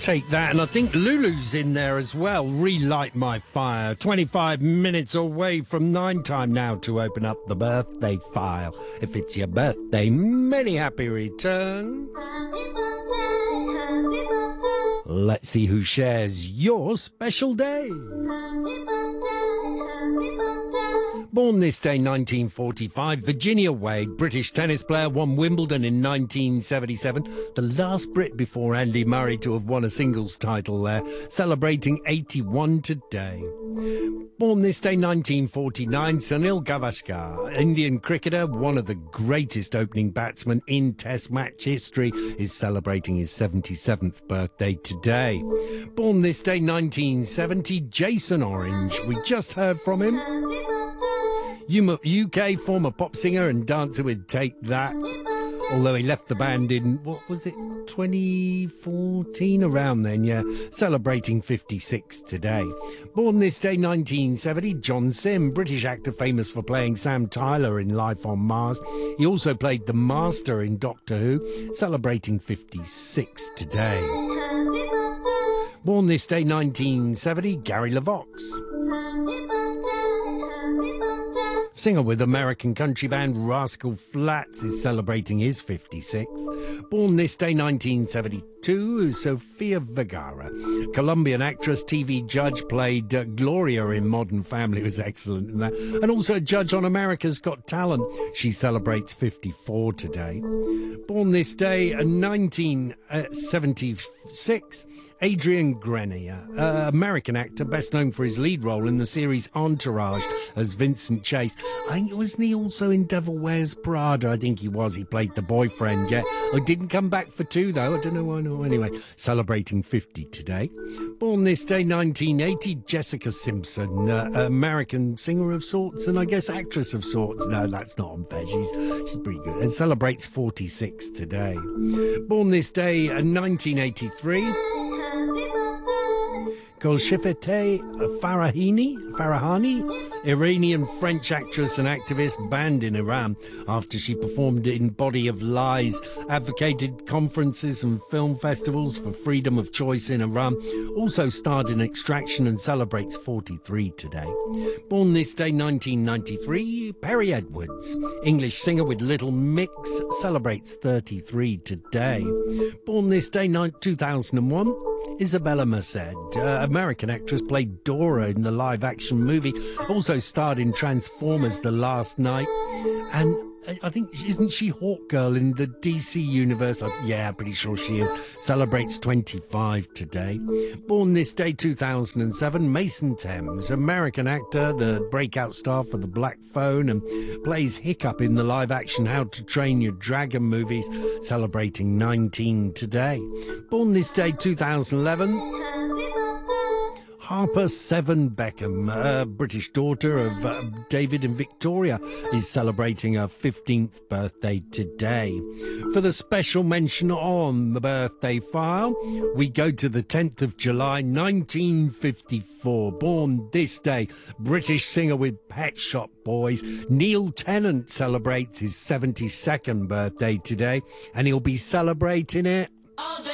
Take that, and I think Lulu's in there as well. Relight My Fire. 25 minutes away from 9 time now to open up the birthday file. If it's your birthday, many happy returns. Happy birthday, happy birthday. Let's see who shares your special day. Happy birthday, happy birthday. Born this day, 1945, Virginia Wade, British tennis player, won Wimbledon in 1977. The last Brit before Andy Murray to have won a singles title there, celebrating 81 today. Born this day, 1949, Sunil Gavaskar, Indian cricketer, one of the greatest opening batsmen in Test match history, is celebrating his 77th birthday today. Born this day, 1970, Jason Orange. We just heard from him. UK former pop singer and dancer with Take That. Although he left the band in, 2014? Around then, yeah. Celebrating 56 today. Born this day, 1970, John Sim, British actor famous for playing Sam Tyler in Life on Mars. He also played the Master in Doctor Who, celebrating 56 today. Born this day, 1970, Gary LeVox. Singer with American country band Rascal Flatts is celebrating his 56th. Born this day, 1972, Sofia Vergara. Colombian actress, TV judge, played Gloria in Modern Family, was excellent in that. And also a judge on America's Got Talent. She celebrates 54 today. Born this day, 1976, Adrian Grenier, American actor, best known for his lead role in the series Entourage as Vincent Chase. I think, wasn't he also in Devil Wears Prada? I think he was. He played the boyfriend, yeah. I didn't come back for 2, though. I don't know why. No. Anyway, celebrating 50 today. Born this day, 1980, Jessica Simpson, American singer of sorts and I guess actress of sorts. No, that's not unfair. She's pretty good. And celebrates 46 today. Born this day, 1983. Golshifteh Farahani, Iranian French actress and activist, banned in Iran after she performed in Body of Lies, advocated conferences and film festivals for freedom of choice in Iran, also starred in Extraction and celebrates 43 today. Born this day, 1993, Perry Edwards, English singer with Little Mix, celebrates 33 today. Born this day, 2001, Isabella Merced, American actress, played Dora in the live-action movie, also starred in Transformers The Last Night, and I think, isn't she Hawkgirl in the DC universe? Yeah, pretty sure she is. Celebrates 25 today. Born this day, 2007, Mason Thames, American actor, the breakout star for The Black Phone, and plays Hiccup in the live-action How to Train Your Dragon movies, celebrating 19 today. Born this day, 2011, Harper Seven Beckham, British daughter of David and Victoria, is celebrating her 15th birthday today. For the special mention on the birthday file, we go to the 10th of July, 1954. Born this day, British singer with Pet Shop Boys, Neil Tennant celebrates his 72nd birthday today, and he'll be celebrating it